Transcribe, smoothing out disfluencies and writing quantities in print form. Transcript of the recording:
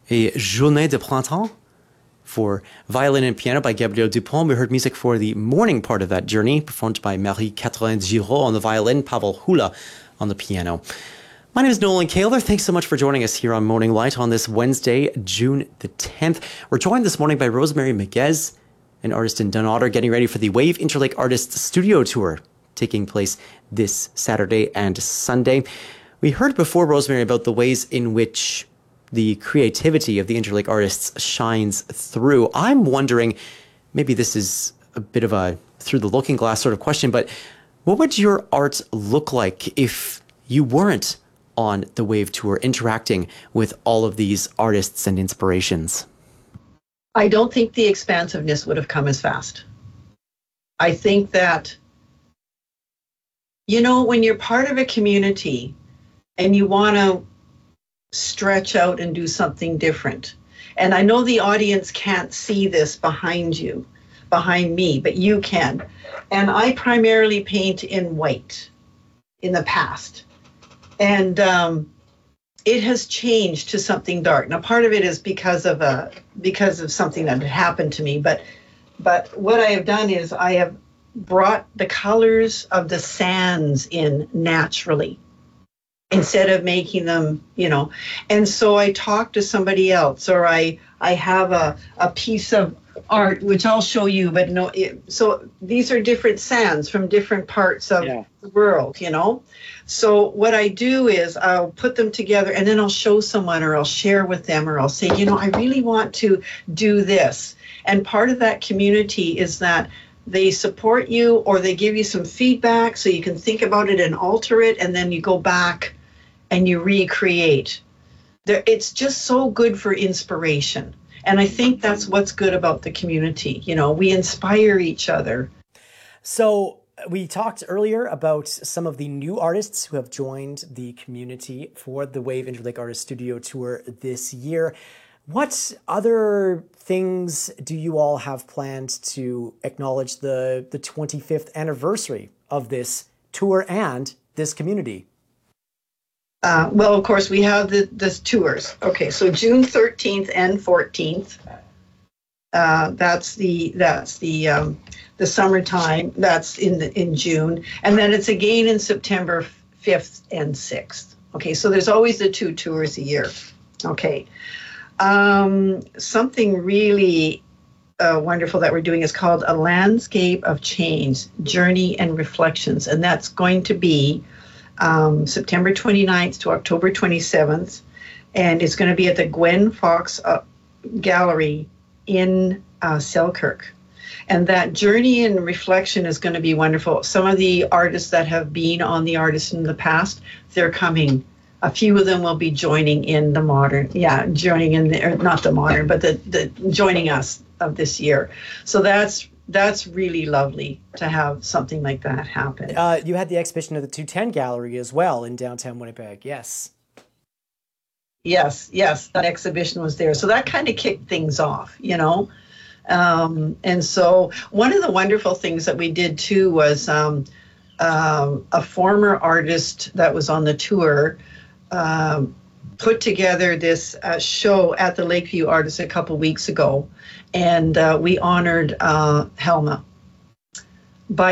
A Journée de Printemps for violin and piano by Gabriel Dupont. We heard music for the morning part of that journey, performed by Marie-Catherine Giraud on the violin, Pavel Hula on the piano. My name is Nolan Kaler. Thanks so much for joining us here on Morning Light on this Wednesday, June the 10th. We're joined this morning by Rosemary Miguez, an artist in Dunnottar, getting ready for the Wave Interlake Artists Studio Tour, taking place this Saturday and Sunday. We heard before, Rosemary, about the ways in which the creativity of the Interlake artists shines through. I'm wondering, maybe this is a bit of a through the looking glass sort of question, but what would your art look like if you weren't on the Wave Tour interacting with all of these artists and inspirations? I don't think the expansiveness would have come as fast. I think that, when you're part of a community and you want to stretch out and do something different. And I know the audience can't see this behind me, but you can. And I primarily paint in white in the past. And it has changed to something dark. Now, part of it is because of something that had happened to me. But what I have done is I have brought the colors of the sands in naturally, instead of making them, And so I talk to somebody else, or I have a piece of art, which I'll show you, but so these are different sands from different parts of the world, So what I do is I'll put them together and then I'll show someone, or I'll share with them, or I'll say, I really want to do this. And part of that community is that they support you, or they give you some feedback so you can think about it and alter it, and then you go back and you recreate. It's just so good for inspiration. And I think that's what's good about the community. We inspire each other. So we talked earlier about some of the new artists who have joined the community for the Wave Interlake Artist Studio Tour this year. What other things do you all have planned to acknowledge the 25th anniversary of this tour and this community? Well, of course, we have the tours. Okay, so June 13th and 14th. That's the summertime. That's in June, and then it's again in September 5th and 6th. Okay, so there's always the 2 tours a year. Okay, something really wonderful that we're doing is called A Landscape of Change: Journey and Reflections, and that's going to be September 29th to October 27th, and it's going to be at the Gwen Fox Gallery in Selkirk. And that journey and reflection is going to be wonderful. Some of the artists that have been on the artists in the past, they're coming. A few of them will be joining in the modern, joining in the, or not the modern, but the joining us of this year. So that's really lovely to have something like that happen. You had the exhibition of the 210 Gallery as well in downtown Winnipeg, yes. Yes, that exhibition was there. So that kind of kicked things off, And so one of the wonderful things that we did too was a former artist that was on the tour put together this show at the Lakeview Artists a couple weeks ago, and we honored Helma.